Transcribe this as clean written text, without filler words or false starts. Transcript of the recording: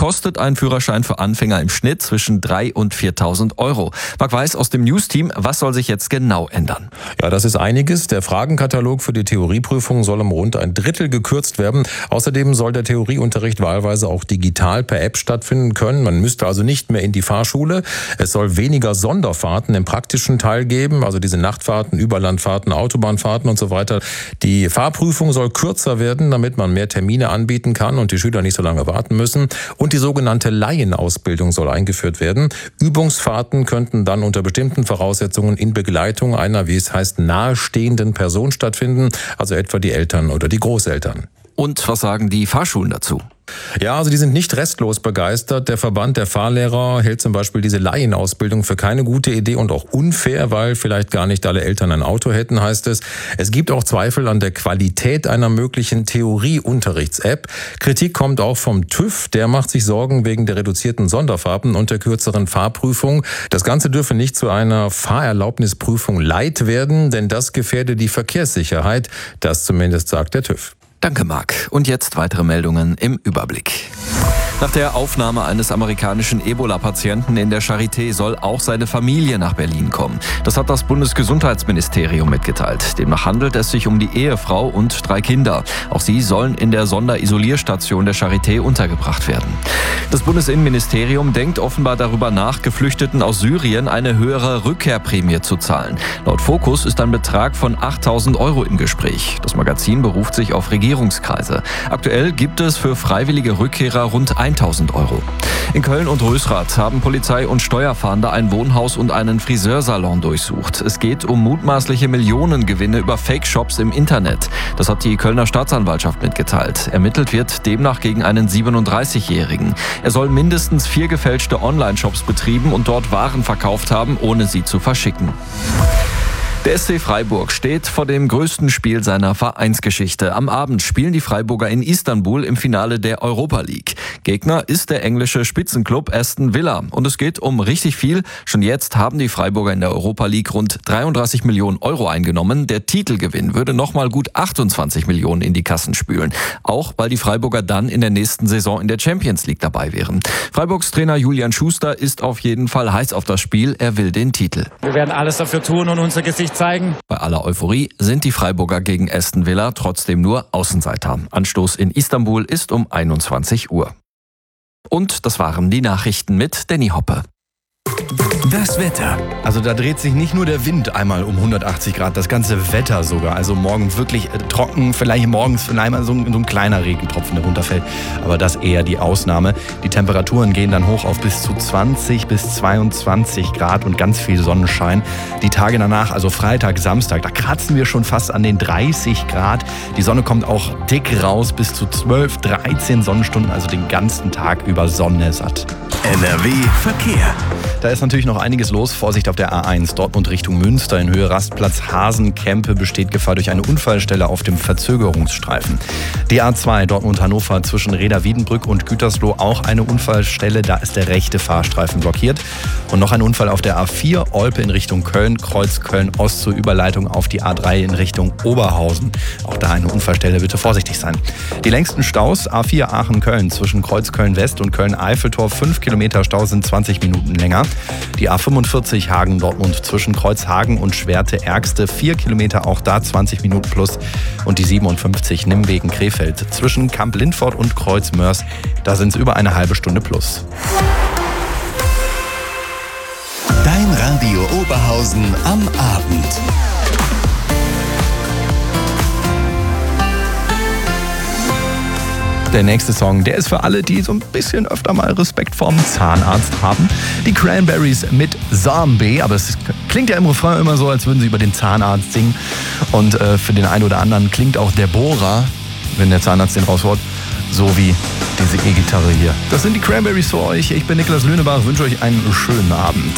kostet ein Führerschein für Anfänger im Schnitt zwischen 3.000 und 4.000 Euro. Marc Weiß aus dem News-Team, was soll sich jetzt genau ändern? Ja, das ist einiges. Der Fragenkatalog für die Theorieprüfung soll um rund ein Drittel gekürzt werden. Außerdem soll der Theorieunterricht wahlweise auch digital per App stattfinden können. Man müsste also nicht mehr in die Fahrschule. Es soll weniger Sonderfahrten im praktischen Teil geben, also diese Nachtfahrten, Überlandfahrten, Autobahnfahrten und so weiter. Die Fahrprüfung soll kürzer werden, damit man mehr Termine anbieten kann und die Schüler nicht so lange warten müssen. Und die sogenannte Laienausbildung soll eingeführt werden. Übungsfahrten könnten dann unter bestimmten Voraussetzungen in Begleitung einer, wie es heißt, nahestehenden Person stattfinden, also etwa die Eltern oder die Großeltern. Und was sagen die Fahrschulen dazu? Ja, also die sind nicht restlos begeistert. Der Verband der Fahrlehrer hält zum Beispiel diese Laienausbildung für keine gute Idee und auch unfair, weil vielleicht gar nicht alle Eltern ein Auto hätten, heißt es. Es gibt auch Zweifel an der Qualität einer möglichen Theorieunterrichts-App. Kritik kommt auch vom TÜV. Der macht sich Sorgen wegen der reduzierten Sonderfahrten und der kürzeren Fahrprüfung. Das Ganze dürfe nicht zu einer Fahrerlaubnisprüfung Light werden, denn das gefährde die Verkehrssicherheit. Das zumindest sagt der TÜV. Danke, Marc. Und jetzt weitere Meldungen im Überblick. Nach der Aufnahme eines amerikanischen Ebola-Patienten in der Charité soll auch seine Familie nach Berlin kommen. Das hat das Bundesgesundheitsministerium mitgeteilt. Demnach handelt es sich um die Ehefrau und 3 Kinder. Auch sie sollen in der Sonderisolierstation der Charité untergebracht werden. Das Bundesinnenministerium denkt offenbar darüber nach, Geflüchteten aus Syrien eine höhere Rückkehrprämie zu zahlen. Laut Focus ist ein Betrag von 8.000 Euro im Gespräch. Das Magazin beruft sich auf Regierungskreise. Aktuell gibt es für freiwillige Rückkehrer rund 1.000 Euro. In Köln und Rösrath haben Polizei und Steuerfahnder ein Wohnhaus und einen Friseursalon durchsucht. Es geht um mutmaßliche Millionengewinne über Fake-Shops im Internet. Das hat die Kölner Staatsanwaltschaft mitgeteilt. Ermittelt wird demnach gegen einen 37-Jährigen. Er soll mindestens 4 gefälschte Online-Shops betrieben und dort Waren verkauft haben, ohne sie zu verschicken. Der SC Freiburg steht vor dem größten Spiel seiner Vereinsgeschichte. Am Abend spielen die Freiburger in Istanbul im Finale der Europa League. Gegner ist der englische Spitzenklub Aston Villa. Und es geht um richtig viel. Schon jetzt haben die Freiburger in der Europa League rund 33 Millionen Euro eingenommen. Der Titelgewinn würde nochmal gut 28 Millionen in die Kassen spülen. Auch weil die Freiburger dann in der nächsten Saison in der Champions League dabei wären. Freiburgs Trainer Julian Schuster ist auf jeden Fall heiß auf das Spiel. Er will den Titel. Wir werden alles dafür tun und unser Gesicht zeigen. Bei aller Euphorie sind die Freiburger gegen Aston Villa trotzdem nur Außenseiter. Anstoß in Istanbul ist um 21 Uhr. Und das waren die Nachrichten mit Danny Hoppe. Das Wetter. Also da dreht sich nicht nur der Wind einmal um 180 Grad, das ganze Wetter sogar. Also morgen wirklich trocken, vielleicht morgens mal so ein kleiner Regentropfen, der runterfällt. Aber das eher die Ausnahme. Die Temperaturen gehen dann hoch auf bis zu 20 bis 22 Grad und ganz viel Sonnenschein. Die Tage danach, also Freitag, Samstag, da kratzen wir schon fast an den 30 Grad. Die Sonne kommt auch dick raus, bis zu 12, 13 Sonnenstunden, also den ganzen Tag über Sonne satt. NRW Verkehr. Da ist natürlich noch einiges los. Vorsicht auf der A1 Dortmund Richtung Münster. In Höhe Rastplatz Hasenkempe besteht Gefahr durch eine Unfallstelle auf dem Verzögerungsstreifen. Die A2 Dortmund-Hannover zwischen Reda-Wiedenbrück und Gütersloh auch eine Unfallstelle. Da ist der rechte Fahrstreifen blockiert. Und noch ein Unfall auf der A4 Olpe in Richtung Köln. Kreuz Köln-Ost zur Überleitung auf die A3 in Richtung Oberhausen. Auch da eine Unfallstelle, bitte vorsichtig sein. Die längsten Staus A4 Aachen-Köln zwischen Kreuz Köln-West und Köln-Eiffeltor. 5 Kilometer Stau sind 20 Minuten länger. Die A45 Hagen-Dortmund zwischen Kreuzhagen und Schwerte-Ergste, 4 Kilometer, auch da 20 Minuten plus. Und die 57 Nimwegen-Krefeld zwischen Kamp-Lindfort und Kreuz-Mörs, da sind es über eine halbe Stunde plus. Dein Radio Oberhausen am Abend. Der nächste Song, der ist für alle, die so ein bisschen öfter mal Respekt vorm Zahnarzt haben. Die Cranberries mit Zombie, aber es klingt ja im Refrain immer so, als würden sie über den Zahnarzt singen. Und für den einen oder anderen klingt auch der Bohrer, wenn der Zahnarzt den rausholt, so wie diese E-Gitarre hier. Das sind die Cranberries für euch. Ich bin Niklas Lönebach, wünsche euch einen schönen Abend.